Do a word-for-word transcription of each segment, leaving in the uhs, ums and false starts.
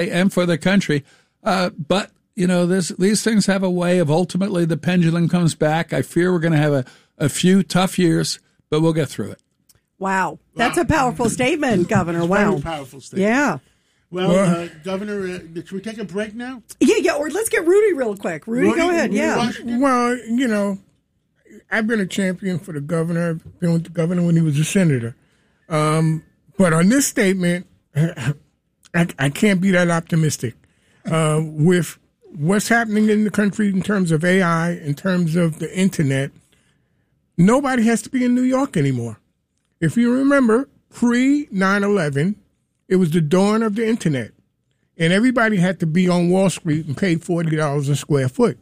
and for the country. Uh, but, you know, this, these things have a way of ultimately the pendulum comes back. I fear we're going to have a, a few tough years, but we'll get through it. Wow. That's wow. a powerful statement, Governor. Wow. Very powerful statement. Yeah. Well, uh, Governor, uh, should we take a break now? Yeah, yeah, or let's get Rudy real quick. Rudy, Rudy go ahead. Rudy yeah. Washington? Well, you know, I've been a champion for the governor. I've been with the governor when he was a senator. Um, but on this statement, I, I can't be that optimistic. Uh, with what's happening in the country in terms of A I, in terms of the internet, nobody has to be in New York anymore. If you remember, pre nine eleven, it was the dawn of the internet, and everybody had to be on Wall Street and pay forty dollars a square foot.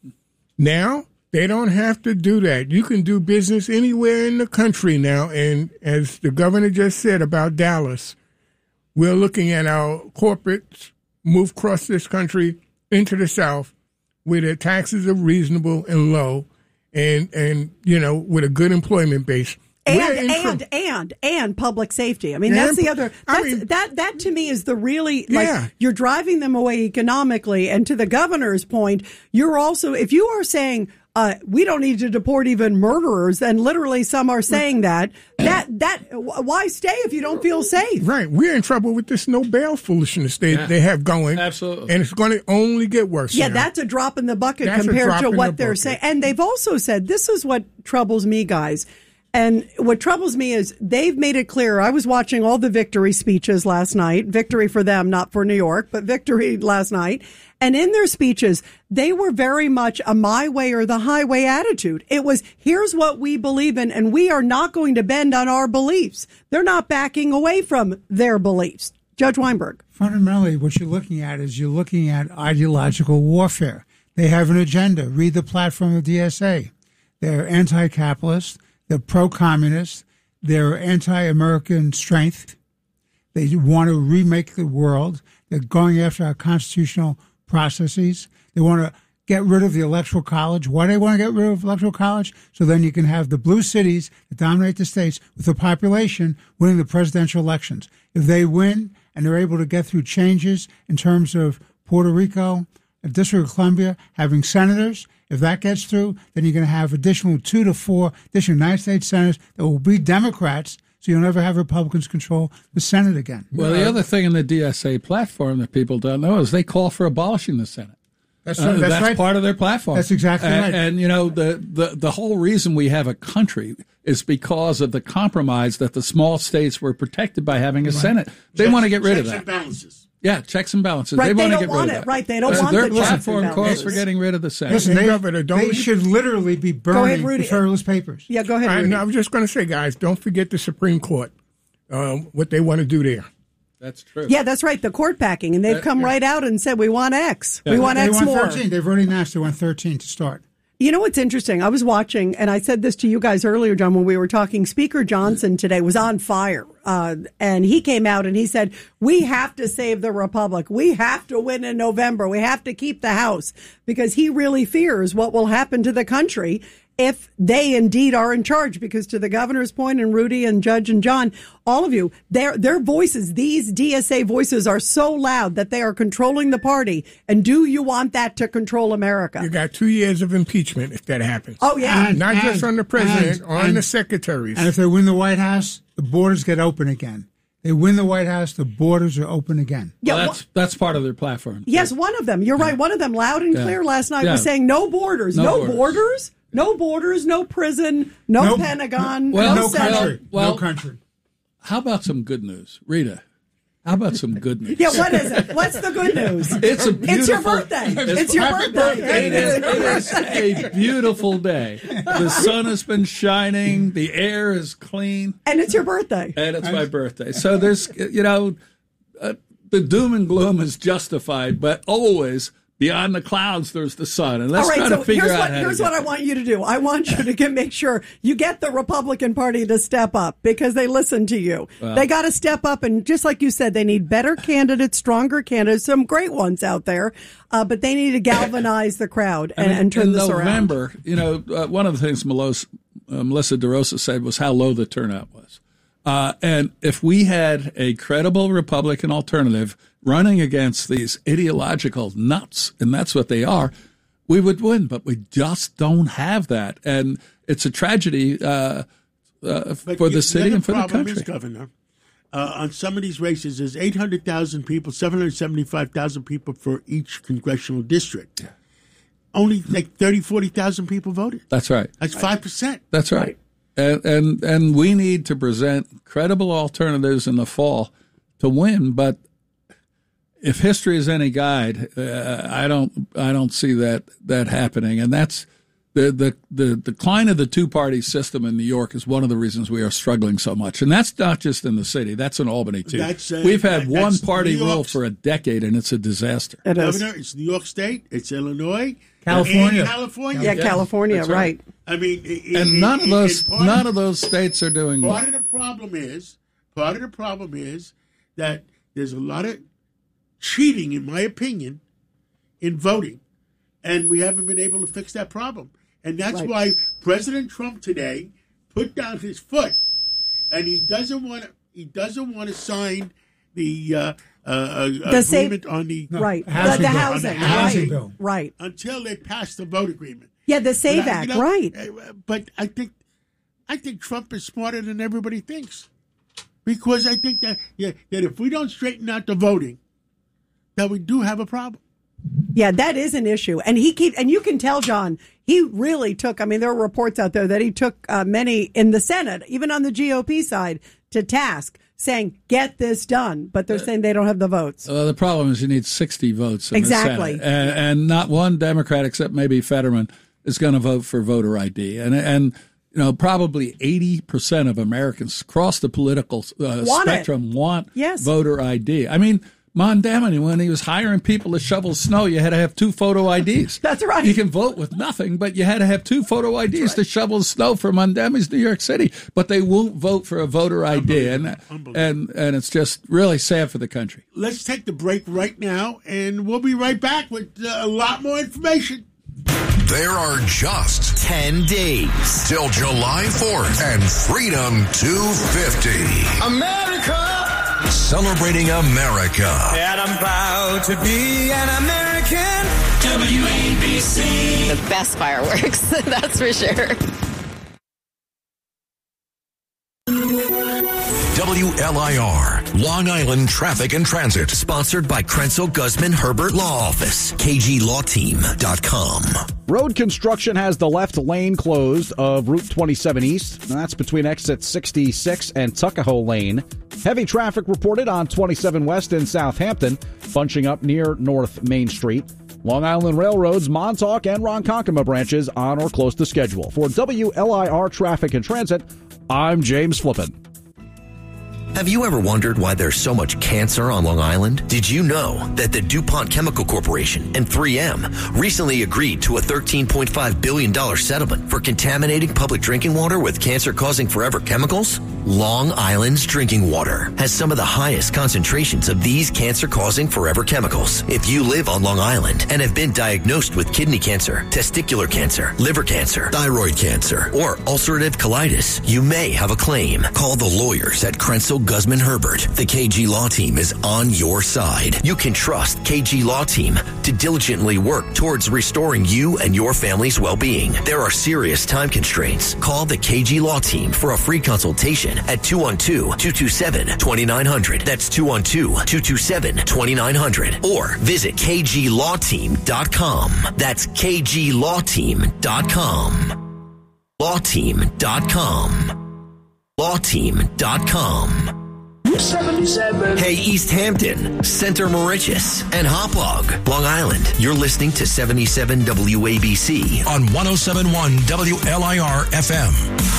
Now, they don't have to do that. You can do business anywhere in the country now, and as the governor just said about Dallas, we're looking at our corporates move across this country into the South where their taxes are reasonable and low, and, and you know, with a good employment base. And and, and and public safety. I mean, and, that's the other. That's, I mean, that that to me is the really like yeah. you're driving them away economically. And to the governor's point, you're also if you are saying uh, we don't need to deport even murderers, and literally some are saying that that that why stay if you don't feel safe? Right, we're in trouble with this no bail foolishness they yeah. they have going. Absolutely, and it's going to only get worse. Yeah, now. that's a drop in the bucket that's compared to what the they're bucket. saying. And they've also said this is what troubles me, guys. And what troubles me is they've made it clear. I was watching all the victory speeches last night. Victory for them, not for New York, but victory last night. And in their speeches, they were very much a my way or the highway attitude. It was, here's what we believe in, and we are not going to bend on our beliefs. They're not backing away from their beliefs. Judge Weinberg. Fundamentally, what you're looking at is you're looking at ideological warfare. They have an agenda. Read the platform of D S A. They're anti-capitalist. They're pro-communist. They're anti-American strength. They want to remake the world. They're going after our constitutional processes. They want to get rid of the Electoral College. Why do they want to get rid of Electoral College? So then you can have the blue cities that dominate the states with the population winning the presidential elections. If they win and they're able to get through changes in terms of Puerto Rico, the District of Columbia, having senators, if that gets through, then you're going to have additional two to four additional United States senators that will be Democrats, so you'll never have Republicans control the Senate again. Well, the other thing in the D S A platform that people don't know is they call for abolishing the Senate. That's, uh, that's, that's right. part of their platform. That's exactly and, right. And, you know, the, the, the whole reason we have a country is because of the compromise that the small states were protected by having a right. Senate. They checks, want to get rid of that. Checks and balances. Yeah, checks and balances. Right, they, they want don't to get want rid it. of that. Right, they don't uh, want their the checks and platform calls balances. for getting rid of the Senate. Listen, they, Governor, don't they should literally be burning ahead, Rudy. the Federalist Papers. Yeah, go ahead, Rudy. I, I was just going to say, guys, don't forget the Supreme Court, um, what they want to do there. That's true. Yeah, that's right. The court packing, and they've Uh, come yeah. right out and said we want X. Yeah. We want They X want more. thirteen. They've already announced they want thirteen to start. You know what's interesting? I was watching, and I said this to you guys earlier, John, when we were talking. Speaker Johnson today was on fire, uh, and he came out and he said, we have to save the Republic. We have to win in November. We have to keep the House, because he really fears what will happen to the country if they indeed are in charge, because to the governor's point, and Rudy and Judge and John, all of you, their their voices, these D S A voices are so loud that they are controlling the party. And do you want that to control America? You got two years of impeachment if that happens. Oh, yeah. And- Not and- just on the president, and- on and- the secretaries. And if they win the White House, the borders get open again. They win the White House, the borders are open again. Yeah, Well, that's that's part of their platform. Yes, one of them. You're right. One of them, loud and Yeah. clear last night, Yeah. was saying no borders. No No, borders. borders. No borders. No prison. No, No- Pentagon. well, no, No Senate. country. Well- no country. How about some good news, Rita? How about some good news? Yeah, what is it? What's the good news? It's a beautiful. It's your birthday. It's your Happy birthday. It is, it is a beautiful day. The sun has been shining. The air is clean. And it's your birthday. And it's my birthday. So there's, you know, uh, the doom and gloom is justified, but always beyond the clouds, there's the sun. And let's All right, try so to figure here's out what how here's to what get I want you to do. I want you to get, make sure you get the Republican Party to step up, because they listen to you. Well, they got to step up, and just like you said, they need better candidates, stronger candidates, some great ones out there, uh, but they need to galvanize the crowd and, I mean, and turn in this November, around. you know, uh, one of the things Melos, uh, Melissa DeRosa said was how low the turnout was. Uh, and if we had a credible Republican alternative running against these ideological nuts, and that's what they are, we would win. But we just don't have that. And it's a tragedy uh, uh, for the city and for the country. Is, Governor, uh, on some of these races, there's eight hundred thousand people, seven hundred seventy-five thousand people for each congressional district. Yeah. Only like thirty, forty thousand people voted. That's right. That's five percent. That's right. right. And, and and we need to present credible alternatives in the fall to win. But if history is any guide, uh, I don't I don't see that that happening. And that's the the the decline of the two party system in New York is one of the reasons we are struggling so much. And that's not just in the city; that's in Albany too. That's, uh, We've had that, one party rule for a decade, and it's a disaster. It is. Governor, it's New York State, it's Illinois, California, California, yeah, California, right. right? I mean, it, and it, none it, of those part, none of those states are doing part well. Part of the problem is part of the problem is that there's a lot of cheating, in my opinion, in voting, and we haven't been able to fix that problem. And that's right. why President Trump today put down his foot, and he doesn't want to. He doesn't want to sign the, uh, uh, the agreement save, on the right housing the, the bill. housing, the housing right, bill. right until they pass the vote agreement. Yeah, the Save but, Act, you know, right? But I think, I think Trump is smarter than everybody thinks, because I think that yeah, that if we don't straighten out the voting, that we do have a problem. Yeah, that is an issue. And he keep, and you can tell, John, he really took, I mean, there are reports out there that he took uh, many in the Senate, even on the G O P side, to task, saying, get this done. But they're uh, saying they don't have the votes. Well, the problem is you need sixty votes in exactly. the Senate. And, and not one Democrat, except maybe Fetterman, is going to vote for voter I D. And, and you know, probably eighty percent of Americans across the political uh, want spectrum it. want yes. voter I D. I mean, Mondamini, when he was hiring people to shovel snow, you had to have two photo I Ds. That's right. You can vote with nothing, but you had to have two photo I Ds right. to shovel snow for Mondamini's New York City. But they won't vote for a voter I D, and and and it's just really sad for the country. Let's take the break right now, and we'll be right back with uh, a lot more information. There are just ten days till July fourth and Freedom two fifty. America! Celebrating America. And I'm proud to be an American. W A B C. The best fireworks, that's for sure. W L I R, Long Island Traffic and Transit. Sponsored by Krenzel Guzman Herbert Law Office. K G Law Team dot com. Road construction has the left lane closed of Route twenty-seven East. That's between exit sixty-six and Tuckahoe Lane. Heavy traffic reported on twenty-seven West in Southampton, bunching up near North Main Street. Long Island Railroad's Montauk and Ronkonkoma branches on or close to schedule. For W L I R Traffic and Transit, I'm James Flippin. Have you ever wondered why there's so much cancer on Long Island? Did you know that the DuPont Chemical Corporation and three M recently agreed to a thirteen point five billion dollars settlement for contaminating public drinking water with cancer-causing forever chemicals? Long Island's drinking water has some of the highest concentrations of these cancer-causing forever chemicals. If you live on Long Island and have been diagnosed with kidney cancer, testicular cancer, liver cancer, thyroid cancer, or ulcerative colitis, you may have a claim. Call the lawyers at Krenzel Guzman Herbert. The K G Law Team is on your side. You can trust K G Law Team to diligently work towards restoring you and your family's well-being. There are serious time constraints. Call the K G Law Team for a free consultation at two one two, two two seven, two nine zero zero. That's two one two, two two seven, two nine zero zero. Or visit K G Law Team dot com. That's K G Law Team dot com. Law Team dot com. Law Team dot com. seventy-seven. Hey, East Hampton, Center Moriches, and Hauppauge, Long Island. You're listening to seventy-seven W A B C on one oh seven point one W L I R F M.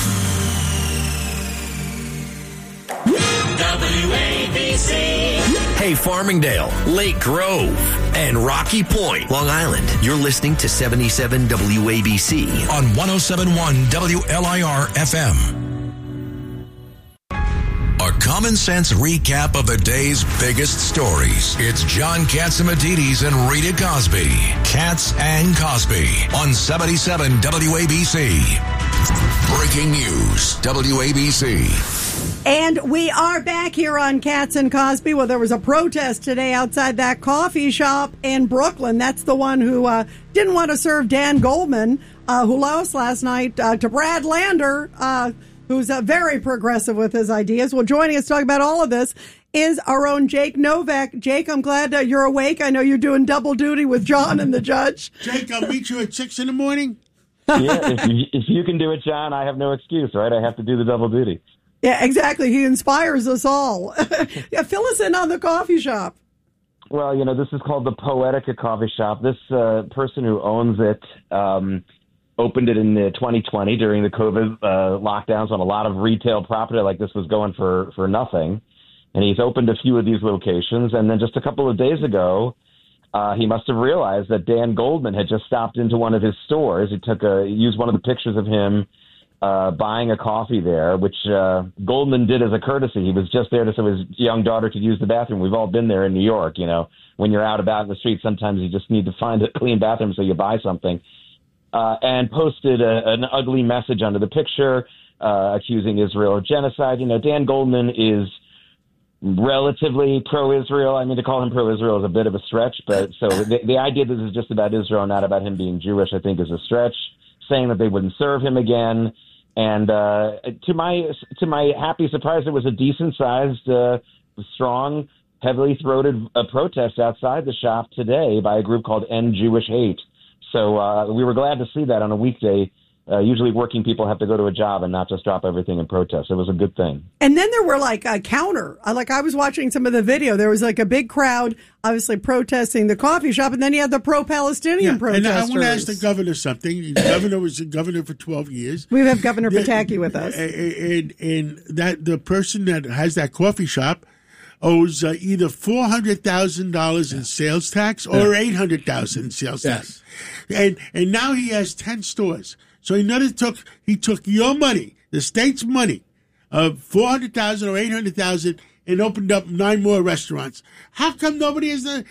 W A B C. Hey, Farmingdale, Lake Grove, and Rocky Point, Long Island. You're listening to seventy-seven W A B C on one oh seven point one W L I R F M. A common sense recap of the day's biggest stories. It's John Catsimatidis and Rita Cosby. Katz and Cosby on seventy-seven W A B C. Breaking news, W A B C. And we are back here on Katz and Cosby. Well, there was a protest today outside that coffee shop in Brooklyn. That's the one who uh, didn't want to serve Dan Goldman, uh, who lost last night uh, to Brad Lander, uh, who's uh, very progressive with his ideas. Well, joining us to talk about all of this is our own Jake Novak. Jake, I'm glad uh, you're awake. I know you're doing double duty with John and the judge. Jake, I'll meet you at six in the morning. Yeah, if you, if you can do it, John, I have no excuse, right? I have to do the double duty. Yeah, exactly. He inspires us all. Yeah, fill us in on the coffee shop. Well, you know, this is called the Poetica Coffee Shop. This uh, person who owns it um, opened it in uh, twenty twenty during the COVID uh, lockdowns when a lot of retail property like this was going for, for nothing. And he's opened a few of these locations. And then just a couple of days ago, uh, he must have realized that Dan Goldman had just stopped into one of his stores. He took a he used one of the pictures of him Uh, buying a coffee there, which uh, Goldman did as a courtesy. He was just there to so his young daughter could use the bathroom. We've all been there in New York. You know, when you're out about in the street, sometimes you just need to find a clean bathroom, so you buy something. Uh, and posted a, an ugly message under the picture, uh, accusing Israel of genocide. You know, Dan Goldman is relatively pro-Israel. I mean, to call him pro-Israel is a bit of a stretch, but so the, the idea that this is just about Israel, not about him being Jewish, I think is a stretch. Saying that they wouldn't serve him again. And uh, to my to my happy surprise, it was a decent-sized, uh, strong, heavily throated uh, protest outside the shop today by a group called End Jewish Hate. So uh, we were glad to see that on a weekday. Uh, usually working people have to go to a job and not just drop everything in protest. It was a good thing. And then there were like a counter. Like I was watching some of the video. There was like a big crowd, obviously protesting the coffee shop. And then you had the pro-Palestinian Yeah, protesters. and I want to ask the governor something. The governor was the governor for twelve years. We have Governor Pataki with us. And, and that the person that has that coffee shop owes uh, either four hundred thousand dollars in sales tax or eight hundred thousand dollars in sales tax. Yes. And, and now he has ten stores. So he not took he took your money, the state's money, of four hundred thousand or eight hundred thousand, and opened up nine more restaurants. How come nobody has the?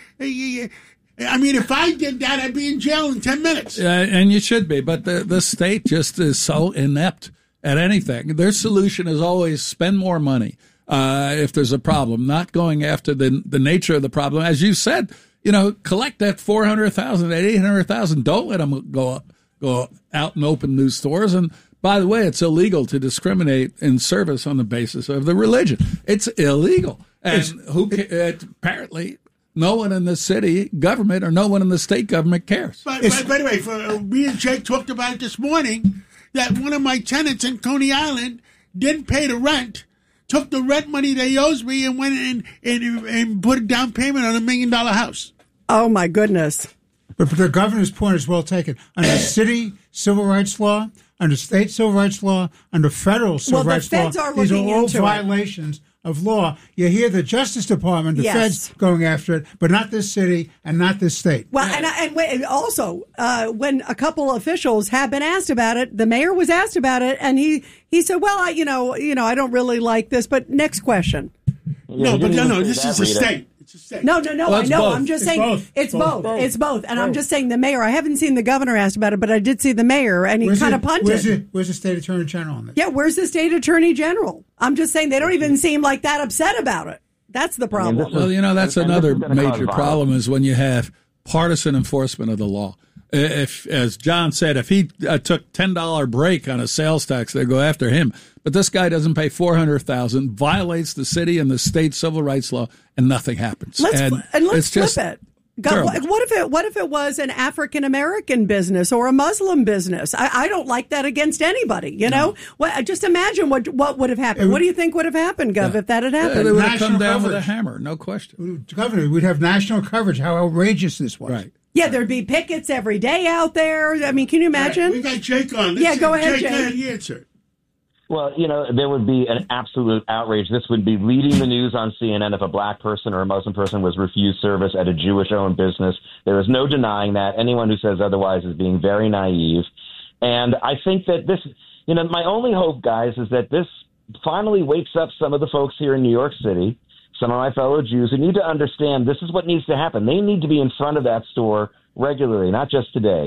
I mean, if I did that, I'd be in jail in ten minutes. Uh, and you should be, but the the state just is so inept at anything. Their solution is always spend more money uh, if there's a problem, not going after the the nature of the problem. As you said, you know, collect that four hundred thousand, that eight hundred thousand. Don't let them go up. Go out and open new stores. And by the way, it's illegal to discriminate in service on the basis of the religion. It's illegal. And it's, who it, apparently no one in the city government or no one in the state government cares. But, but, by the way, for, uh, me and Jake talked about it this morning, that one of my tenants in Coney Island didn't pay the rent, took the rent money they owes me and went in and, and put a down payment on a million dollar house. Oh, my goodness. But the governor's point is well taken. Under city civil rights law, under state civil rights law, under federal civil well, rights the feds law, are these are all into violations it. of law. You hear the Justice Department, the yes. feds going after it, but not this city and not this state. Well, and, and, and also, uh, when a couple officials have been asked about it, the mayor was asked about it, and he, he said, well, I, you know, you know, I don't really like this, but next question. Yeah, no, but no, no, this is a state. No, no, no. Well, I know. both. I'm just it's saying both. it's both. both. It's both. And both. I'm just saying the mayor. I haven't seen the governor asked about it, but I did see the mayor, and he kind of punted. Where's the, where's the state attorney general on this? Yeah, where's the state attorney general? I'm just saying they don't even seem like that upset about it. That's the problem. Well, you know, that's another major problem is when you have partisan enforcement of the law. If, as John said, if he uh, took ten dollars break on a sales tax, they go after him. But this guy doesn't pay four hundred thousand dollars, violates the city and the state civil rights law, and nothing happens. Let's, and, and let's it's just flip it. God, what if it what if it was an African American business or a Muslim business? I, I don't like that against anybody. You know, no. Well, just imagine what what would have happened. Would, what do you think would have happened, Gov, yeah. if that had happened? Yeah, they would have come down coverage. with a hammer, no question. Governor, we'd have national coverage. How outrageous this was! Right. Yeah, there'd be pickets every day out there. I mean, can you imagine? Right. We got Jake on. Let's yeah, go ahead, Jake. Jake. Jake. Answer. Well, you know, there would be an absolute outrage. This would be leading the news on C N N if a black person or a Muslim person was refused service at a Jewish-owned business. There is no denying that. Anyone who says otherwise is being very naive. And I think that this, you know, my only hope, guys, is that this finally wakes up some of the folks here in New York City, some of my fellow Jews who need to understand this is what needs to happen. They need to be in front of that store regularly, not just today.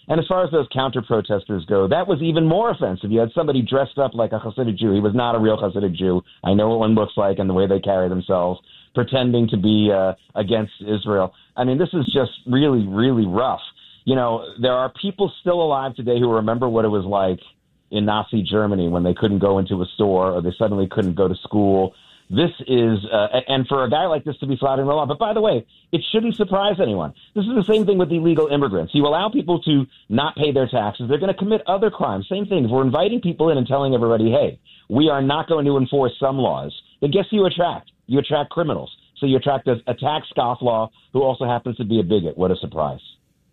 And as far as those counter-protesters go, that was even more offensive. You had somebody dressed up like a Hasidic Jew. He was not a real Hasidic Jew. I know what one looks like and the way they carry themselves, pretending to be uh, against Israel. I mean, this is just really, really rough. You know, there are people still alive today who remember what it was like in Nazi Germany when they couldn't go into a store or they suddenly couldn't go to school. This is, uh, and for a guy like this to be flouting the law, but by the way, it shouldn't surprise anyone. This is the same thing with illegal immigrants. You allow people to not pay their taxes, they're going to commit other crimes. Same thing. If we're inviting people in and telling everybody, hey, we are not going to enforce some laws, then guess who you attract? You attract criminals. So you attract a, a tax scofflaw who also happens to be a bigot. What a surprise.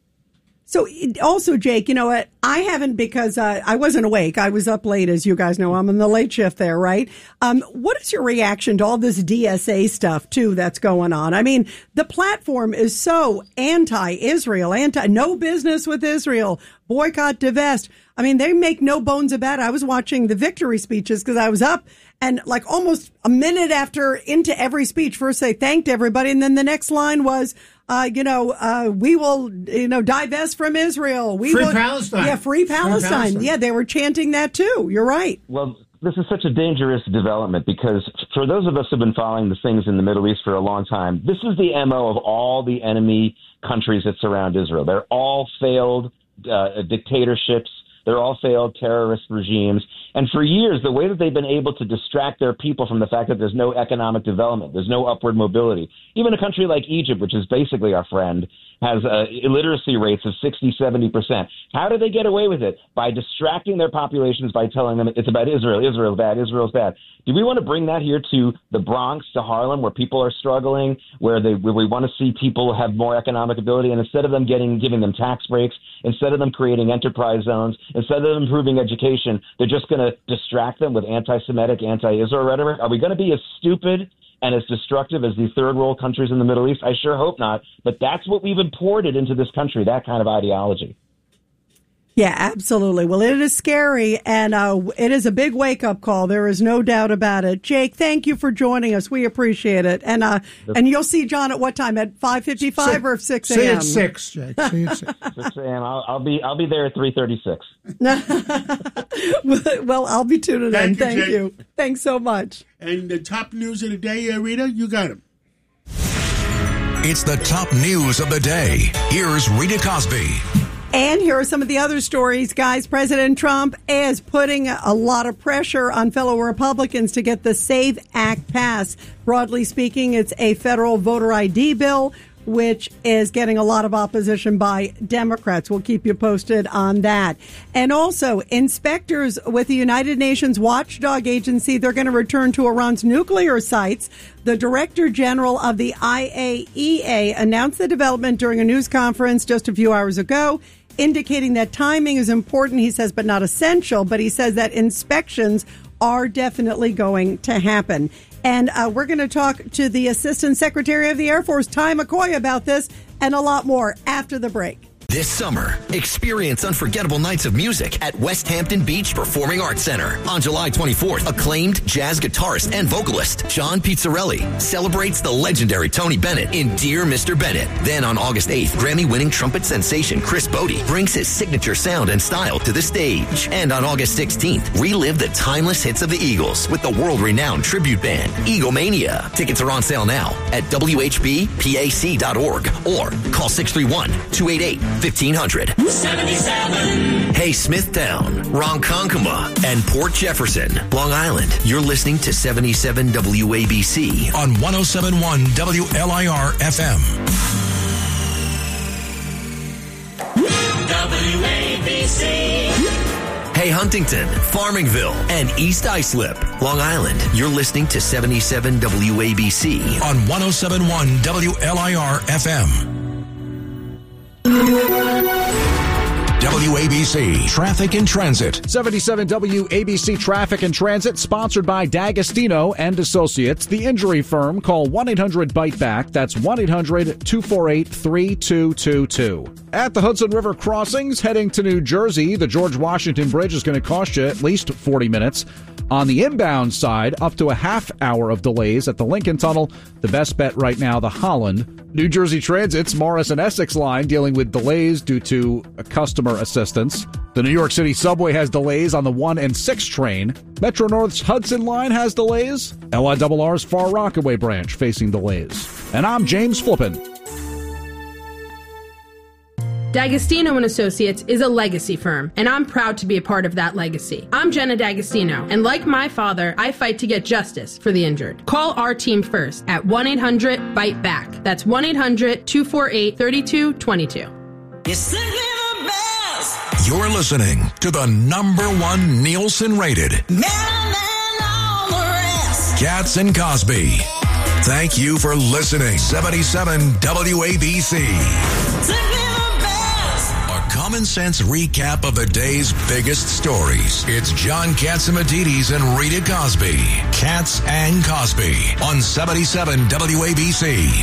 So also, Jake, you know what? I haven't because uh, I wasn't awake. I was up late, as you guys know. I'm in the late shift there, right? Um, what is your reaction to all this D S A stuff, too, that's going on? I mean, the platform is so anti-Israel, anti, no business with Israel, boycott, divest. I mean, they make no bones about it. I was watching the victory speeches because I was up and like almost a minute after into every speech, first they thanked everybody. And then the next line was, Uh, you know, uh, we will, you know, divest from Israel. We free will, Palestine. Yeah, free Palestine. free Palestine. Yeah, they were chanting that too. You're right. Well, this is such a dangerous development because for those of us who've been following the things in the Middle East for a long time, this is the M O of all the enemy countries that surround Israel. They're all failed uh, dictatorships. They're all failed terrorist regimes. And for years, the way that they've been able to distract their people from the fact that there's no economic development, there's no upward mobility. Even a country like Egypt, which is basically our friend, has uh, illiteracy rates of sixty, seventy percent. How do they get away with it? By distracting their populations by telling them it's about Israel. Israel's bad. Israel's bad. Do we want to bring that here to the Bronx, to Harlem, where people are struggling, where they where we want to see people have more economic ability, and instead of them getting giving them tax breaks, instead of them creating enterprise zones, instead of them improving education, they're just going to distract them with anti-Semitic, anti-Israel rhetoric? Are we going to be as stupid and as destructive as these third world countries in the Middle East? I sure hope not. But that's what we've imported into this country, that kind of ideology. Yeah, absolutely. Well, it is scary, and uh, it is a big wake-up call. There is no doubt about it. Jake, thank you for joining us. We appreciate it. And uh, and you'll see John at what time? At five fifty-five or six a.m.? See you at six, Jake. See you at six. six a.m. I'll, I'll be I'll be there at three thirty-six. Well, I'll be tuning Thank in. you, Thank Jake. you. Thanks so much. And the top news of the day, uh, Rita, you got them. It's the top news of the day. Here's Rita Cosby. And here are some of the other stories, guys. President Trump is putting a lot of pressure on fellow Republicans to get the SAVE Act passed. Broadly speaking, it's a federal voter I D bill, which is getting a lot of opposition by Democrats. We'll keep you posted on that. And also, inspectors with the United Nations Watchdog Agency, they're going to return to Iran's nuclear sites. The Director General of the I A E A announced the development during a news conference just a few hours ago, indicating that timing is important, he says, but not essential. But he says that inspections are definitely going to happen. And uh, we're going to talk to the Assistant Secretary of the Air Force, Ty McCoy, about this and a lot more after the break. This summer, experience unforgettable nights of music at West Hampton Beach Performing Arts Center. On July twenty-fourth, acclaimed jazz guitarist and vocalist John Pizzarelli celebrates the legendary Tony Bennett in Dear Mister Bennett. Then on August eighth, Grammy-winning trumpet sensation Chris Bodie brings his signature sound and style to the stage. And on August sixteenth, relive the timeless hits of the Eagles with the world-renowned tribute band, Eaglemania. Tickets are on sale now at W H B P A C dot org or call six three one, two eight eight, fifteen hundred. seventy-seven. Hey, Smithtown, Ronkonkoma, and Port Jefferson, Long Island. You're listening to seventy-seven W A B C on one oh seven point one W L I R F M. W A B C. Hey, Huntington, Farmingville, and East Islip, Long Island. You're listening to seventy-seven W A B C on one oh seven point one W L I R F M. W A B C Traffic and Transit. seventy-seven W A B C Traffic and Transit, sponsored by D'Agostino and Associates, the injury firm. Call one eight hundred bite back. That's one eight hundred two four eight three two two two. At the Hudson River crossings, heading to New Jersey, the George Washington Bridge is going to cost you at least forty minutes. On the inbound side, up to a half hour of delays at the Lincoln Tunnel. The best bet right now, the Holland. New Jersey Transit's Morris and Essex line dealing with delays due to customer assistance. The New York City subway has delays on the one and six train. Metro North's Hudson line has delays. L I R R's Far Rockaway branch facing delays. And I'm James Flippin. D'Agostino and Associates is a legacy firm, and I'm proud to be a part of that legacy. I'm Jenna D'Agostino, and like my father, I fight to get justice for the injured. Call our team first at one eight hundred fight back. That's one eight hundred two four eight three two two two. You're listening to the number one Nielsen-rated Katz and Cosby. Thank you for listening. seventy-seven W A B C. A common sense recap of the day's biggest stories. It's John Catsimatidis and Rita Cosby. Katz and Cosby on seventy-seven W A B C.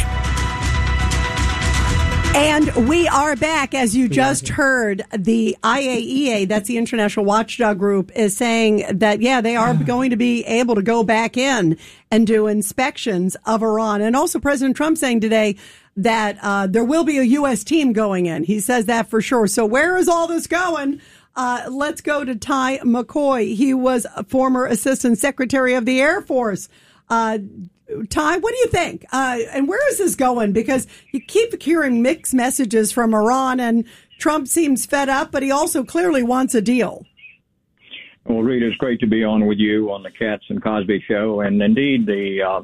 And we are back. As you just heard, the I A E A, that's the International Watchdog Group, is saying that, yeah, they are going to be able to go back in and do inspections of Iran. And also President Trump saying today that uh, there will be a U S team going in. He says that for sure. So where is all this going? Uh, let's go to Ty McCoy. He was a former Assistant Secretary of the Air Force. Uh, Ty, what do you think? Uh, and where is this going? Because you keep hearing mixed messages from Iran, and Trump seems fed up, but he also clearly wants a deal. Well, Rita, it's great to be on with you on the Katz and Cosby show. And indeed, the uh,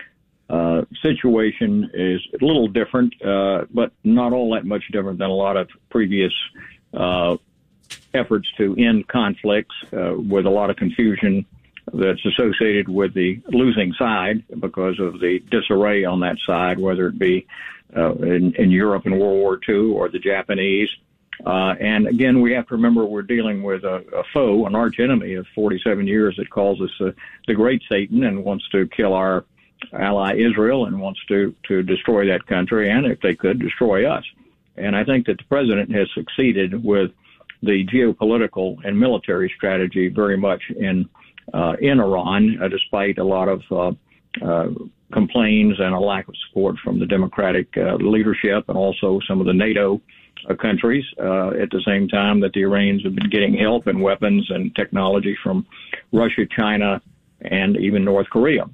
uh, situation is a little different, uh, but not all that much different than a lot of previous uh, efforts to end conflicts uh, with a lot of confusion that's associated with the losing side because of the disarray on that side, whether it be uh, in, in Europe in World War Two or the Japanese. Uh, and again, we have to remember we're dealing with a, a foe, an arch enemy of forty-seven years that calls us uh, the Great Satan and wants to kill our ally Israel and wants to, to destroy that country and, if they could, destroy us. And I think that the president has succeeded with the geopolitical and military strategy very much in Uh, in Iran, uh, despite a lot of uh, uh, complaints and a lack of support from the Democratic uh, leadership and also some of the NATO uh, countries, uh, at the same time that the Iranians have been getting help and weapons and technology from Russia, China, and even North Korea.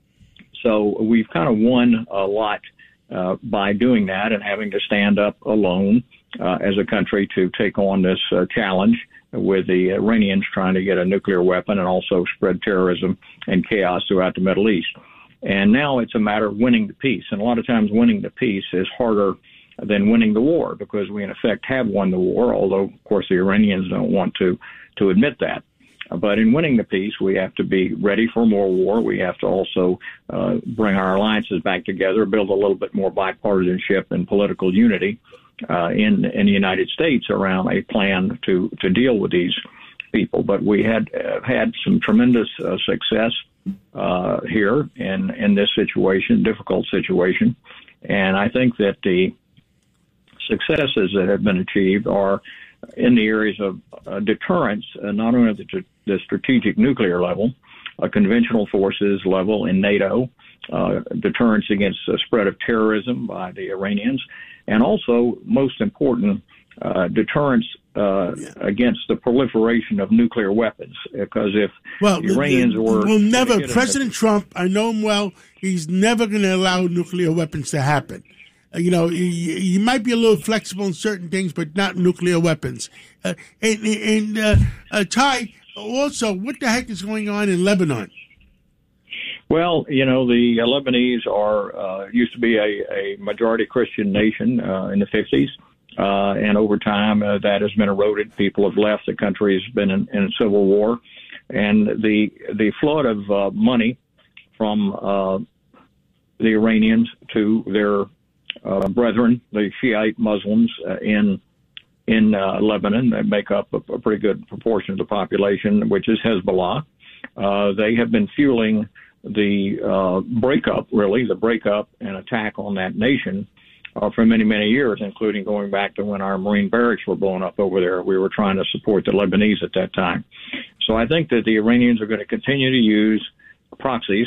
So we've kind of won a lot uh, by doing that and having to stand up alone uh, as a country to take on this uh, challenge with the Iranians trying to get a nuclear weapon and also spread terrorism and chaos throughout the Middle East. And now it's a matter of winning the peace. And a lot of times winning the peace is harder than winning the war because we, in effect, have won the war, although, of course, the Iranians don't want to, to admit that. But in winning the peace, we have to be ready for more war. We have to also uh, bring our alliances back together, build a little bit more bipartisanship and political unity Uh, in in the United States around a plan to to deal with these people. But we had uh, had some tremendous uh, success uh, here in in this situation, difficult situation, and I think that the successes that have been achieved are in the areas of uh, deterrence, uh, not only at the, the strategic nuclear level, uh, conventional forces level in NATO, uh, deterrence against the spread of terrorism by the Iranians, and also, most important, uh, deterrence uh, yeah. against the proliferation of nuclear weapons. Because if well, the Iranians were... Well, never, President a, Trump, I know him well, he's never going to allow nuclear weapons to happen. Uh, you know, he, he might be a little flexible in certain things, but not nuclear weapons. Uh, and and uh, uh, Ty, also, what the heck is going on in Lebanon? Well, you know, the uh, Lebanese are uh, used to be a, a majority Christian nation uh, in the fifties, uh, and over time uh, that has been eroded. People have left. The country has been in, in a civil war, and the the flood of uh, money from uh, the Iranians to their uh, brethren, the Shiite Muslims uh, in in uh, Lebanon, they make up a, a pretty good proportion of the population, which is Hezbollah. Uh, they have been fueling the uh, breakup, really, the breakup and attack on that nation uh, for many, many years, including going back to when our Marine barracks were blown up over there. We were trying to support the Lebanese at that time. So I think that the Iranians are going to continue to use proxies,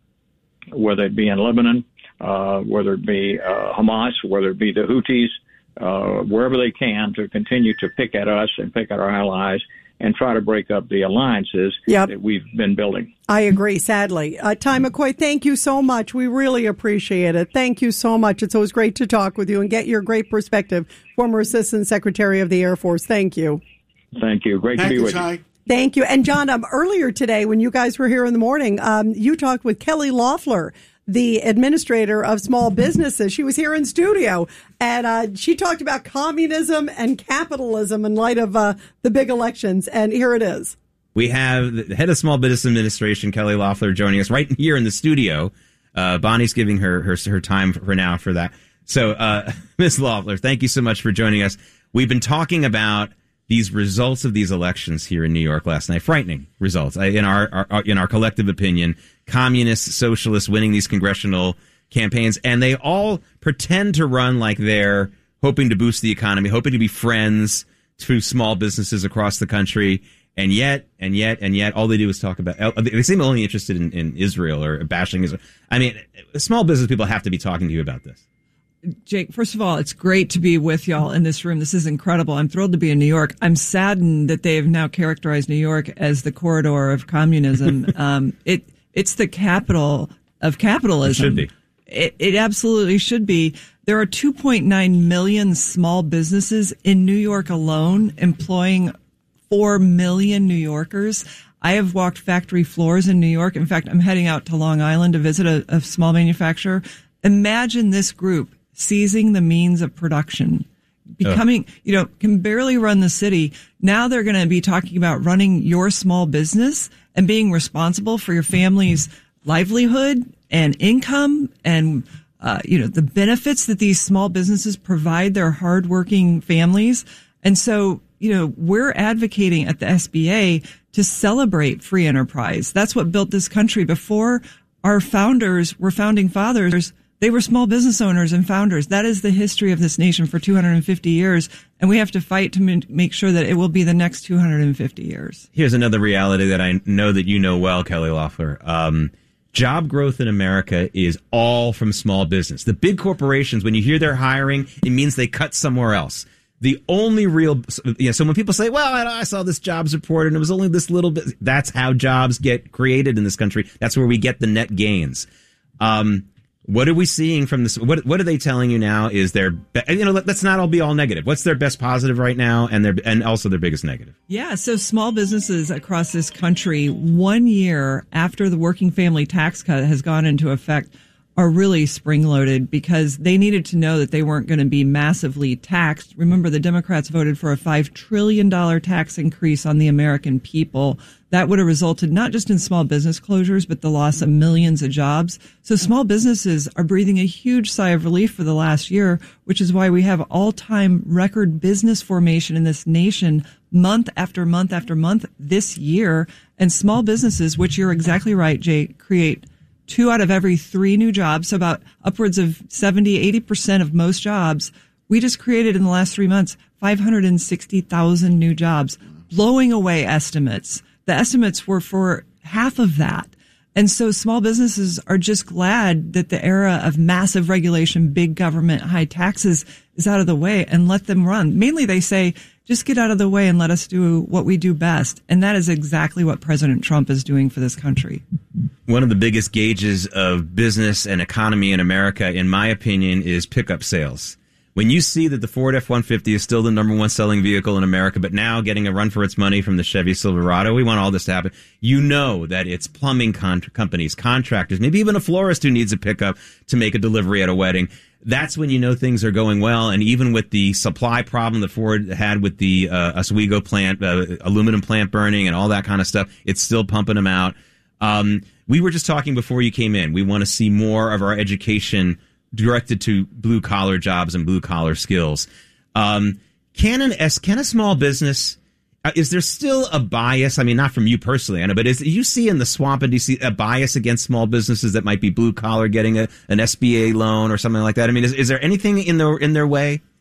whether it be in Lebanon, uh, whether it be uh, Hamas, whether it be the Houthis, uh, wherever they can, to continue to pick at us and pick at our allies and try to break up the alliances yep. that we've been building. I agree, sadly. Uh, Ty McCoy, thank you so much. We really appreciate it. Thank you so much. It's always great to talk with you and get your great perspective. Former Assistant Secretary of the Air Force, thank you. Thank you. Great thank to be you, with Ty. you. Thank you. And John, um, earlier today when you guys were here in the morning, um, you talked with Kelly Loeffler, the administrator of small businesses. She was here in studio, and uh, she talked about communism and capitalism in light of uh, the big elections. And here it is. We have the head of Small Business Administration, Kelly Loeffler, joining us right here in the studio. Uh, Bonnie's giving her, her her time for now for that. So, uh, Miz Loeffler, thank you so much for joining us. We've been talking about these results of these elections here in New York last night. Frightening results in our, our in our collective opinion. Communists, socialists winning these congressional campaigns, and they all pretend to run like they're hoping to boost the economy, hoping to be friends to small businesses across the country. And yet, and yet, and yet, all they do is talk about, they seem only interested in, in Israel or bashing Israel. I mean, small business people have to be talking to you about this. Jake, first of all, it's great to be with y'all in this room. This is incredible. I'm thrilled to be in New York. I'm saddened that they have now characterized New York as the corridor of communism. um, it It's the capital of capitalism. It should be. It, it absolutely should be. There are two point nine million small businesses in New York alone, employing four million New Yorkers. I have walked factory floors in New York. In fact, I'm heading out to Long Island to visit a, a small manufacturer. Imagine this group seizing the means of production, becoming, oh. you know, can barely run the city. Now they're going to be talking about running your small business and being responsible for your family's livelihood and income and, uh, you know, the benefits that these small businesses provide their hardworking families. And so, you know, we're advocating at the S B A to celebrate free enterprise. That's what built this country. Before our founders were founding fathers, they were small business owners and founders. That is the history of this nation for two hundred fifty years. And we have to fight to make sure that it will be the next two hundred fifty years. Here's another reality that I know that you know well, Kelly Loeffler. Um, job growth in America is all from small business. The big corporations, when you hear they're hiring, it means they cut somewhere else. The only real, you know, so when people say, well, I, I saw this jobs report and it was only this little bit, that's how jobs get created in this country. That's where we get the net gains. Um, What are we seeing from this? What What are they telling you now? Is their, you know, let's not all be all negative. What's their best positive right now, and their and also their biggest negative? Yeah, so small businesses across this country, one year after the working family tax cut has gone into effect, are really spring-loaded because they needed to know that they weren't going to be massively taxed. Remember, the Democrats voted for a five trillion dollars tax increase on the American people. That would have resulted not just in small business closures, but the loss of millions of jobs. So small businesses are breathing a huge sigh of relief for the last year, which is why we have all-time record business formation in this nation month after month after month this year. And small businesses, which you're exactly right, Jay, create two out of every three new jobs, so about upwards of seventy, eighty percent of most jobs. We just created in the last three months five hundred sixty thousand new jobs, blowing away estimates. The estimates were for half of that. And so small businesses are just glad that the era of massive regulation, big government, high taxes is out of the way, and let them run. Mainly they say, just get out of the way and let us do what we do best. And that is exactly what President Trump is doing for this country. One of the biggest gauges of business and economy in America, in my opinion, is pickup sales. When you see that the Ford F one fifty is still the number one selling vehicle in America, but now getting a run for its money from the Chevy Silverado, we want all this to happen. You know that it's plumbing con- companies, contractors, maybe even a florist who needs a pickup to make a delivery at a wedding. That's when you know things are going well. And even with the supply problem that Ford had with the uh, Oswego plant, uh, aluminum plant burning and all that kind of stuff, it's still pumping them out. Um, we were just talking before you came in. We want to see more of our education directed to blue collar jobs and blue collar skills. Um, can an S, can a small business, uh, is there still a bias? I mean, not from you personally, Anna, but is you see in the swamp, and do you see a bias against small businesses that might be blue collar getting a, an S B A loan or something like that? I mean, is, is there anything in their in their way?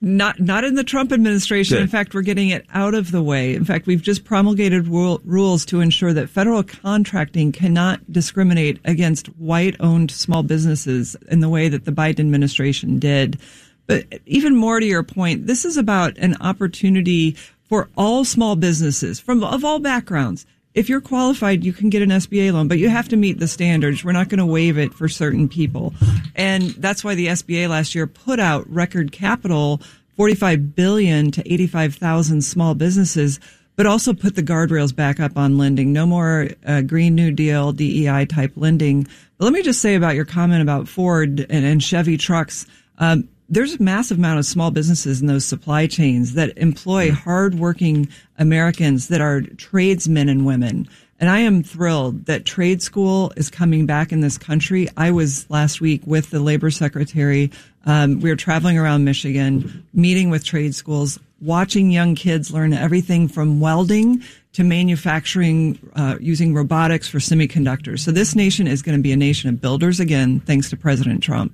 Not not in the Trump administration. Good. In fact, we're getting it out of the way. In fact, we've just promulgated rule, rules to ensure that federal contracting cannot discriminate against white-owned small businesses in the way that the Biden administration did. But even more to your point, this is about an opportunity for all small businesses from of all backgrounds. If you're qualified, you can get an S B A loan, but you have to meet the standards. We're not going to waive it for certain people. And that's why the S B A last year put out record capital, forty-five billion dollars to eighty-five thousand small businesses, but also put the guardrails back up on lending. No more uh, Green New Deal, D E I type lending. But let me just say about your comment about Ford and, and Chevy trucks. Um, There's a massive amount of small businesses in those supply chains that employ hardworking Americans that are tradesmen and women. And I am thrilled that trade school is coming back in this country. I was last week with the labor secretary. Um, we were traveling around Michigan, meeting with trade schools, watching young kids learn everything from welding to manufacturing uh, using robotics for semiconductors. So this nation is going to be a nation of builders again, thanks to President Trump.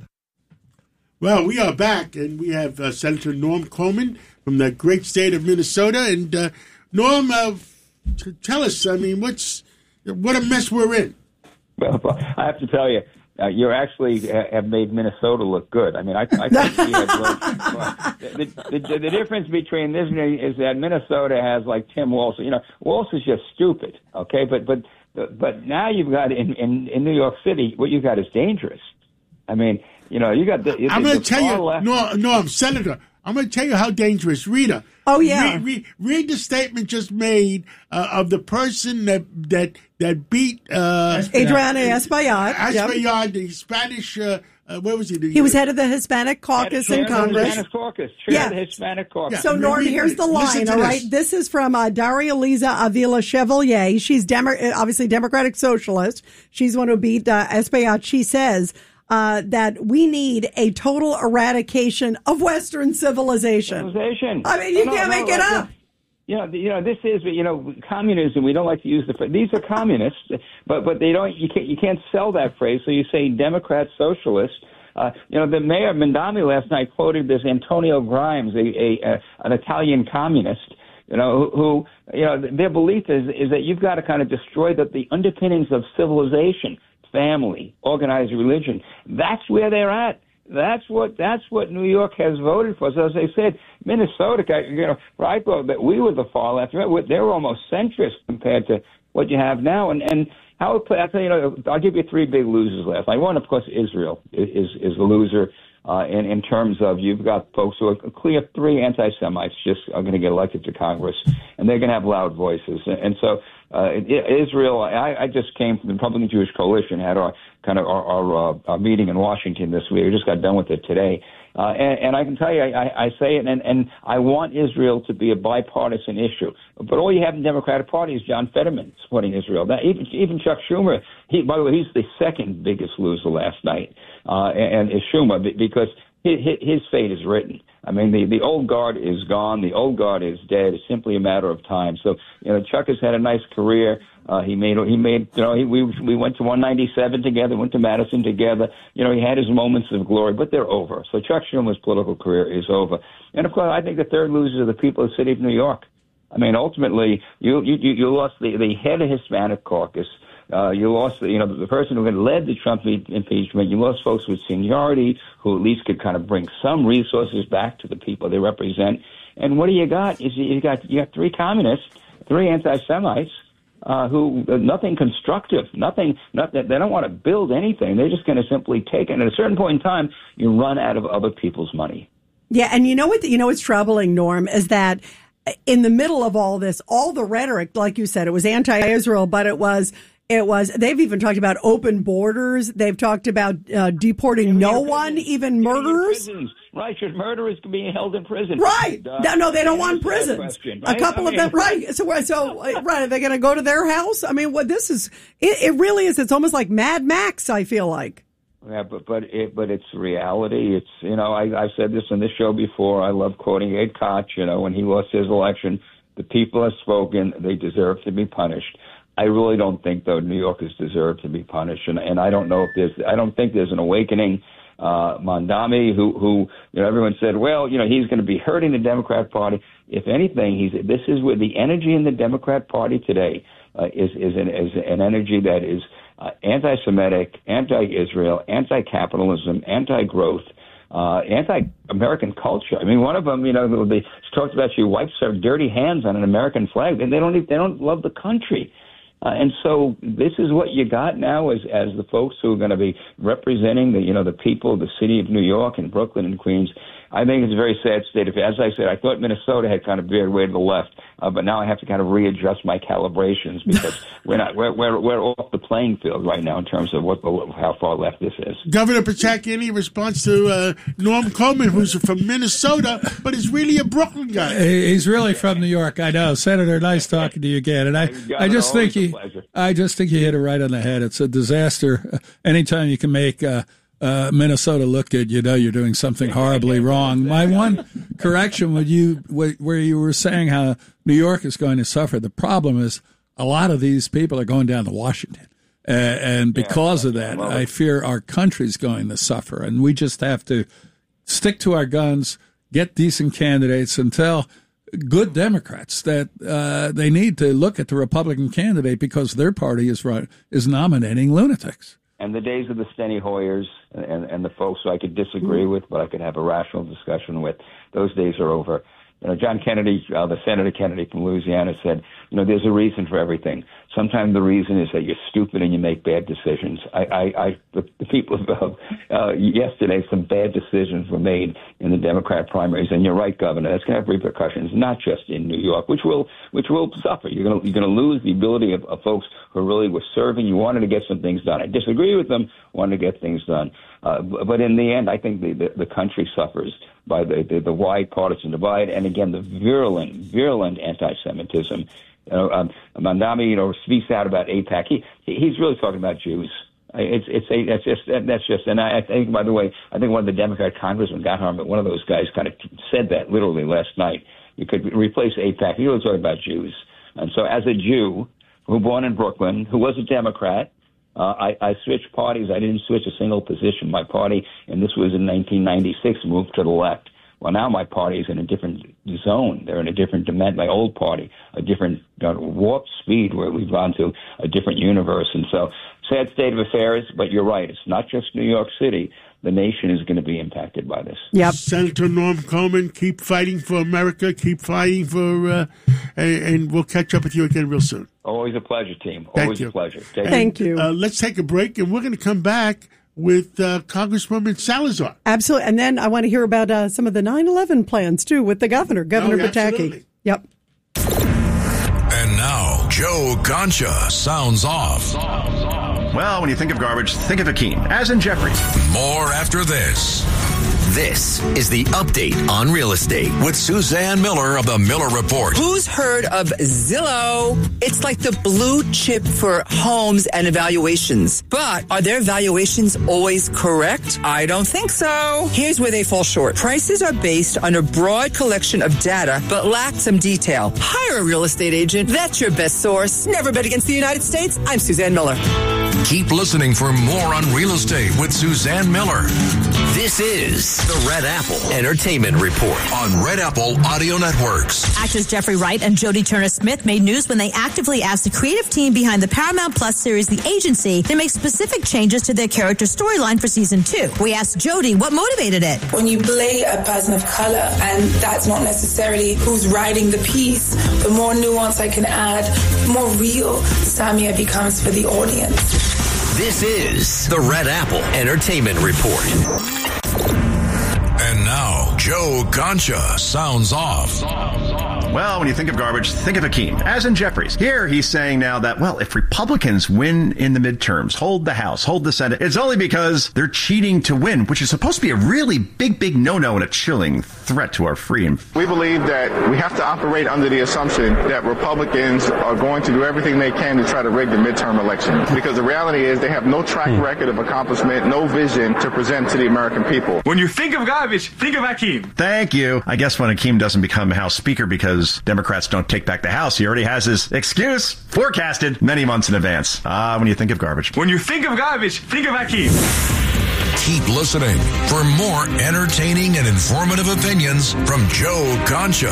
Well, we are back, and we have uh, Senator Norm Coleman from the great state of Minnesota. And uh, Norm, uh, t- tell us, I mean, what's what a mess we're in. Well, I have to tell you, uh, you actually uh, have made Minnesota look good. I mean, I, I think we have well, the, the, the, the difference between this is that Minnesota has like Tim Walz. You know, Walz is just stupid, okay? But but but now you've got in, in, in New York City, what you've got is dangerous. I mean, you know, you got the. I'm going to tell you, left. no, no, Senator. I'm going to tell you how dangerous, Rita. Oh yeah. Read, read, read the statement just made uh, of the person that that that beat uh, Adriana Espaillat. Espaillat, Yep. the Spanish. Uh, uh, where was he? The, He was head of the Hispanic Caucus in Congress. Hispanic Caucus, chair Yeah. of the Hispanic Caucus. So, Norm, here's the line, all right? This is from uh, Daria Liza Avila Chevalier. She's Demo- obviously Democratic Socialist. She's the one who beat uh, Espaillat. She says uh, that we need a total eradication of Western civilization. Civilization. I mean, you No, can't no, make it like, up. You know, you know, this is, you know, communism. We don't like to use the phrase. These are communists, but but they don't. You can't you can't sell that phrase. So you say Democrat, socialist. Uh, you know, the mayor of Mandami last night quoted this Antonio Grimes, a, a, a an Italian communist. You know, who, who you know their belief is is that you've got to kind of destroy the, the underpinnings of civilization, family, organized religion. That's where they're at. That's what that's what New York has voted for. So as I said, Minnesota, you know, I thought that we were the far left. They were almost centrist compared to what you have now. And and how it play, I tell you, you know, I'll give you three big losers last night. One, of course, Israel is is the loser. Uh, in, in terms of you've got folks who are clear three anti-Semites just are going to get elected to Congress, and they're going to have loud voices. And, and so uh, Israel, I, I just came from the Republican Jewish Coalition, had our kind of our, our, uh, our meeting in Washington this week. We just got done with it today. Uh, and, and I can tell you, I, I say it, and, and I want Israel to be a bipartisan issue. But all you have in the Democratic Party is John Fetterman supporting Israel. That, even, even Chuck Schumer, he, by the way, he's the second biggest loser last night, uh, and, and is Schumer, because his, his fate is written. I mean, the, the old guard is gone. The old guard is dead. It's simply a matter of time. So, you know, Chuck has had a nice career. Uh, he made, he made, you know, he, we we went to one ninety-seven together, went to Madison together. You know, he had his moments of glory, but they're over. So Chuck Schumer's political career is over. And of course, I think the third loser are the people of the city of New York. I mean, ultimately, you you you lost the, the head of Hispanic Caucus. Uh, you lost, the, you know, the person who had led the Trump impeachment. You lost folks with seniority who at least could kind of bring some resources back to the people they represent. And what do you got? Is you got you got three communists, three anti-Semites. Uh, who uh, nothing constructive, nothing, not, they don't want to build anything. They're just going to simply take it. And at a certain point in time, you run out of other people's money. Yeah, and you know what? You know what's troubling, Norm, is that in the middle of all this, all the rhetoric, like you said, it was anti-Israel, but it was. It was, they've even talked about open borders. They've talked about uh, deporting no one, even murderers. Right, should murderers be held in prison? Right. Uh, no, no, they don't want prisons. Question, right? A couple I of mean, them, right. So, so right, are they going to go to their house? I mean, what this is, it, it really is, it's almost like Mad Max, I feel like. Yeah, but but it, but it's reality. It's, you know, I, I've said this on this show before. I love quoting Ed Koch. You know, when he lost his election, the people have spoken. They deserve to be punished. I really don't think, though, New Yorkers deserve to be punished, and, and I don't know if there's. I don't think there's an awakening. uh, Mondami, who, who, you know, everyone said, well, you know, he's going to be hurting the Democrat Party. If anything, he's, this is where the energy in the Democrat Party today uh, is, is, an, is an energy that is uh, anti-Semitic, anti-Israel, anti-capitalism, anti-growth, uh, anti-American culture. I mean, one of them, you know, they talked about she wipes her dirty hands on an American flag, and they don't, even, they don't love the country. Uh, and so this is what you got now as as the folks who are going to be representing the, you know, the people of the city of New York and Brooklyn and Queens. I think it's a very sad state of, as I said, I thought Minnesota had kind of veered way to the left, uh, but now I have to kind of readjust my calibrations because we're not we're, we're we're off the playing field right now in terms of what how far left this is. Governor Pataki, any response to uh, Norm Coleman, who's from Minnesota, but is really a Brooklyn guy? He's really from New York. I know, Senator. Nice talking to you again. And I, I just think he, I just think he hit it right on the head. It's a disaster. Anytime you can make Uh, Uh, Minnesota look good, you know you're doing something horribly wrong. My one correction with you, where you were saying how New York is going to suffer, the problem is a lot of these people are going down to Washington. Uh, and because of that, I fear our country's going to suffer. And we just have to stick to our guns, get decent candidates, and tell good Democrats that uh, they need to look at the Republican candidate because their party is right, is nominating lunatics. And the days of the Steny Hoyers and, and the folks who I could disagree with, but I could have a rational discussion with, those days are over. You know, John Kennedy, uh, the Senator Kennedy from Louisiana, said, you know, there's a reason for everything. Sometimes the reason is that you're stupid and you make bad decisions. I, I, I the, the people of uh, yesterday, some bad decisions were made in the Democrat primaries, and you're right, Governor. That's going to have repercussions, not just in New York, which will which will suffer. You're going to you're going to lose the ability of, of folks who really were serving. You wanted to get some things done. I disagree with them. Wanted to get things done, uh, but in the end, I think the the, the country suffers by the, the the wide partisan divide, and again, the virulent virulent anti-Semitism. You know, um, Mondami, you know, speaks out about AIPAC. He he's really talking about Jews. It's it's a, that's just that's just. And I, I think, by the way, I think one of the Democrat congressmen, Gotthard, one of those guys, kind of said that literally last night. You could replace AIPAC. He was talking about Jews. And so, as a Jew who was born in Brooklyn, who was a Democrat, uh, I, I switched parties. I didn't switch a single position. My party, and this was in nineteen ninety-six, moved to the left. Well, now my party is in a different zone. They're in a different dimension. My old party, a different you know, warp speed where we've gone to a different universe. And so, sad state of affairs, but you're right. It's not just New York City. The nation is going to be impacted by this. Yep. Senator Norm Coleman, keep fighting for America. Keep fighting for, uh, and, and we'll catch up with you again real soon. Always a pleasure, team. Thank Always you. a pleasure. Take Thank you. Uh, let's take a break, and we're going to come back with uh, Congresswoman Salazar. Absolutely. And then I want to hear about uh, some of the nine eleven plans, too, with the governor, Governor Oh, Pataki. absolutely. Yep. And now, Joe Concha sounds off. Well, when you think of garbage, think of Akeem, as in Jeffrey. More after this. This is the update on real estate with Suzanne Miller of the Miller Report. Who's heard of Zillow? It's like the blue chip for homes and evaluations. But are their valuations always correct? I don't think so. Here's where they fall short. Prices are based on a broad collection of data, but lack some detail. Hire a real estate agent. That's your best source. Never bet against the United States. I'm Suzanne Miller. Keep listening for more on real estate with Suzanne Miller. This is the Red Apple Entertainment Report on Red Apple Audio Networks. Actors Jeffrey Wright and Jodie Turner-Smith made news when they actively asked the creative team behind the Paramount Plus series The Agency to make specific changes to their character storyline for season two. We asked Jodie what motivated it. When you play a person of color, and that's not necessarily who's writing the piece, the more nuance I can add, the more real Samia becomes for the audience. This is the Red Apple Entertainment Report. And now, Joe Concha sounds off. Well, when you think of garbage, think of Akeem, as in Jeffries. Here he's saying now that, well, if Republicans win in the midterms, hold the House, hold the Senate, it's only because they're cheating to win, which is supposed to be a really big, big no-no and a chilling threat to our freedom. We believe that we have to operate under the assumption that Republicans are going to do everything they can to try to rig the midterm election. Because the reality is they have no track record of accomplishment, no vision to present to the American people. When you think of garbage, think of Akeem. Thank you. I guess when Akeem doesn't become House Speaker because Democrats don't take back the House, he already has his excuse forecasted many months in advance. Ah, when you think of garbage. When you think of garbage, think of Akeem. keep listening for more entertaining and informative opinions from Joe Concha.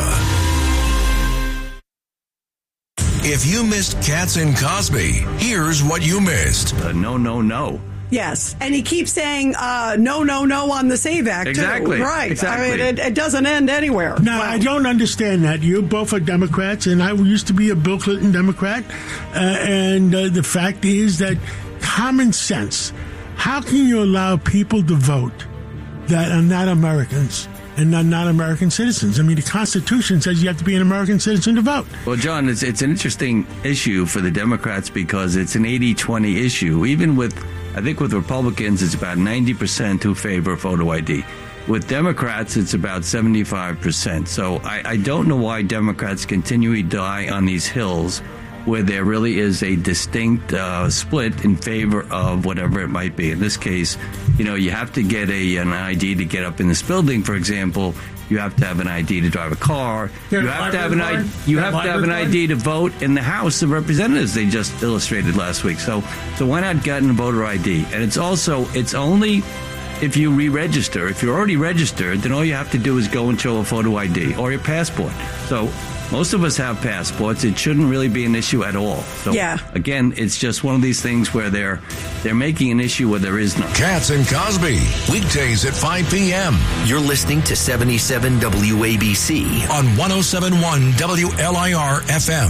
If you missed Katz and Cosby, here's what you missed. Uh, no, no, no. Yes, and he keeps saying uh, no, no, no on the SAVE Act, exactly. too. Right. Exactly. I mean, it, it doesn't end anywhere. Now, I don't understand that. You both are Democrats, and I used to be a Bill Clinton Democrat. Uh, and uh, the fact is that common sense, how can you allow people to vote that are not Americans and are not American citizens? I mean, the Constitution says you have to be an American citizen to vote. Well, John, it's, it's an interesting issue for the Democrats because it's an eighty twenty issue. Even with, I think with Republicans, it's about ninety percent who favor photo I D. With Democrats, it's about seventy-five percent. So I, I don't know why Democrats continually die on these hills where there really is a distinct uh, split in favor of whatever it might be. In this case, you know, you have to get a an I D to get up in this building, for example. You have to have an I D to drive a car. You have to have an I D. You have to have an I D to vote in the House of Representatives. They just illustrated last week. So, so why not get a voter I D? And it's also it's only if you re-register. If you're already registered, then all you have to do is go and show a photo I D or your passport. So most of us have passports. It shouldn't really be an issue at all. So yeah. Again, it's just one of these things where they're they're making an issue where there is none. Katz and Cosby, weekdays at five p.m. You're listening to seventy-seven W A B C on one oh seven point one W L I R F M.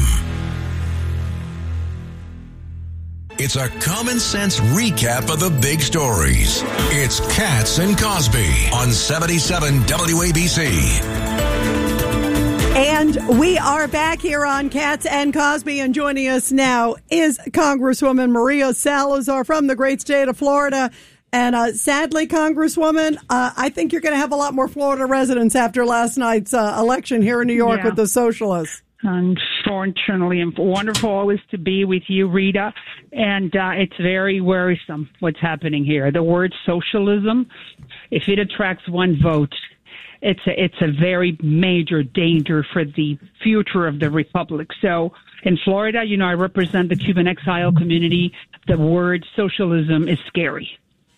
It's a common sense recap of the big stories. It's Katz and Cosby on seventy-seven W A B C. And we are back here on Katz and Cosby, and joining us now is Congresswoman Maria Salazar from the great state of Florida. And uh, sadly, Congresswoman, uh, I think you're going to have a lot more Florida residents after last night's uh, election here in New York Yeah. with the socialists. Unfortunately, and wonderful always to be with you, Rita. And uh, it's very worrisome what's happening here. The word socialism, if it attracts one vote, it's a, it's a very major danger for the future of the republic. So in Florida, you know, I represent the Cuban exile community. The word socialism is scary.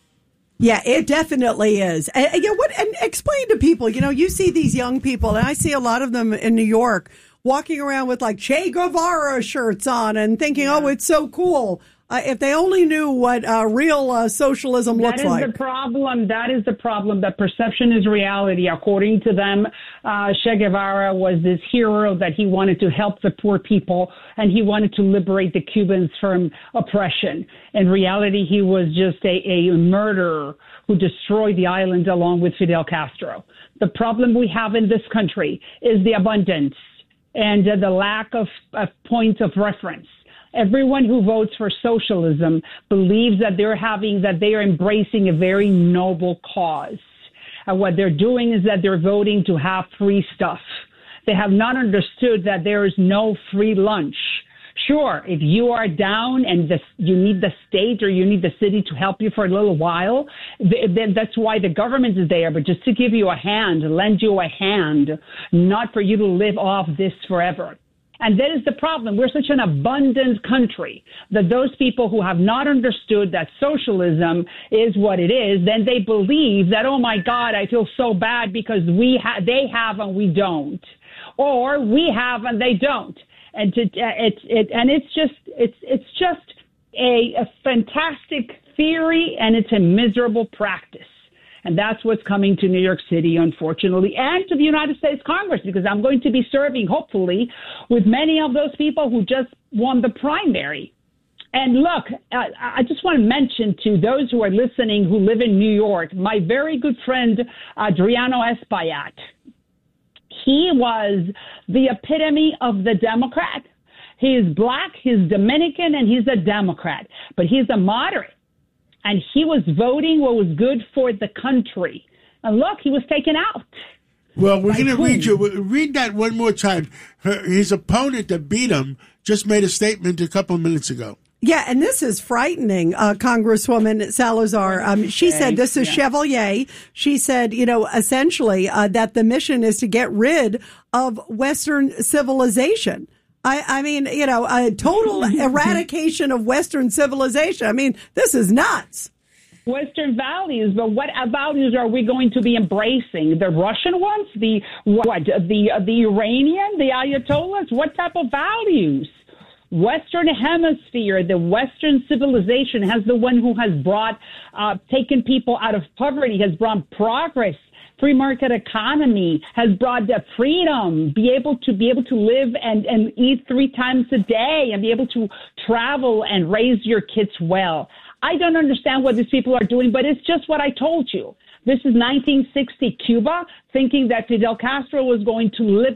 Yeah, it definitely is. And, and, you know, what, and explain to people, you know, you see these young people, and I see a lot of them in New York walking around with like Che Guevara shirts on and thinking, yeah. oh, it's so cool. Uh, if they only knew what uh, real uh, socialism looks like. That is the problem. That is the problem. That perception is reality. According to them, uh, Che Guevara was this hero that he wanted to help the poor people and he wanted to liberate the Cubans from oppression. In reality, he was just a, a murderer who destroyed the island along with Fidel Castro. The problem we have in this country is the abundance and uh, the lack of, of points of reference. Everyone who votes for socialism believes that they're having, that they are embracing a very noble cause. And what they're doing is that they're voting to have free stuff. They have not understood that there is no free lunch. Sure, if you are down and the, you need the state or you need the city to help you for a little while, then that's why the government is there. But just to give you a hand, lend you a hand, not for you to live off this forever. And that is the problem. We're such an abundant country that those people who have not understood that socialism is what it is, then they believe that, oh, my God, I feel so bad because we ha- they have and we don't. Or we have and they don't. And to, uh, it's it and it's just it's it's just a, a fantastic theory, and it's a miserable practice. And that's what's coming to New York City, unfortunately, and to the United States Congress, because I'm going to be serving, hopefully, with many of those people who just won the primary. And look, I, I just want to mention to those who are listening who live in New York, my very good friend, Adriano Espaillat. He was the epitome of the Democrat. He is black, he's Dominican, and he's a Democrat, but he's a moderate. And he was voting what was good for the country. And look, he was taken out. Well, we're going to read you. Read that one more time. Her, his opponent that beat him just made a statement a couple of minutes ago. Yeah, and this is frightening, uh, Congresswoman Salazar. Um, she said, this is yeah. Chevalier. She said, you know, essentially uh, that the mission is to get rid of Western civilization. I, I mean, you know, a total eradication of Western civilization. I mean, this is nuts. Western values, but what values are we going to be embracing? The Russian ones? The what? The the Iranian? The Ayatollahs? What type of values? Western Hemisphere, the Western civilization, has the one who has brought, uh, taken people out of poverty, has brought progress. Free market economy has brought the freedom, be able to be able to live and, and eat three times a day and be able to travel and raise your kids well. I don't understand what these people are doing, but it's just what I told you. This is nineteen sixty Cuba, thinking that Fidel Castro was going to live